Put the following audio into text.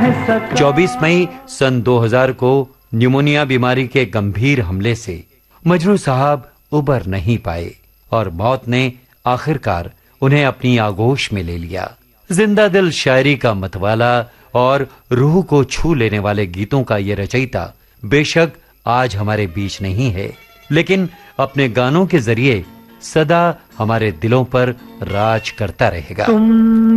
24 मई सन 2000 को न्यूमोनिया बीमारी के गंभीर हमले से मजरू साहब उबर नहीं पाए और मौत ने आखिरकार उन्हें अपनी आगोश में ले लिया। जिंदा दिल शायरी का मतवाला और रूह को छू लेने वाले गीतों का ये रचयिता बेशक आज हमारे बीच नहीं है, लेकिन अपने गानों के जरिए सदा हमारे दिलों पर राज करता रहेगा।